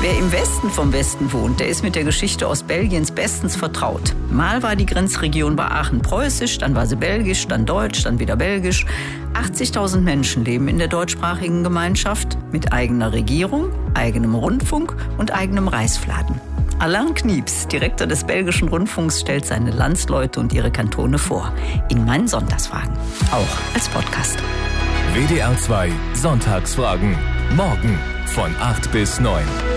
Wer im Westen vom Westen wohnt, der ist mit der Geschichte Ostbelgiens bestens vertraut. Mal war die Grenzregion bei Aachen preußisch, dann war sie belgisch, dann deutsch, dann wieder belgisch. 80.000 Menschen leben in der deutschsprachigen Gemeinschaft mit eigener Regierung, eigenem Rundfunk und eigenem Reisfladen. Alain Knieps, Direktor des belgischen Rundfunks, stellt seine Landsleute und ihre Kantone vor. In meinen Sonntagsfragen. Auch als Podcast. WDR 2 Sonntagsfragen. Morgen von 8 bis 9.